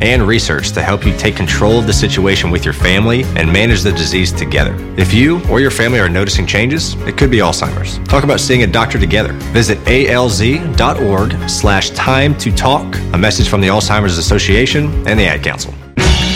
and research to help you take control of the situation with your family and manage the disease together. If you or your family are noticing changes, it could be Alzheimer's. Talk about seeing a doctor together. Visit alz.org/time to talk. A message from the Alzheimer's Association and the Ad Council.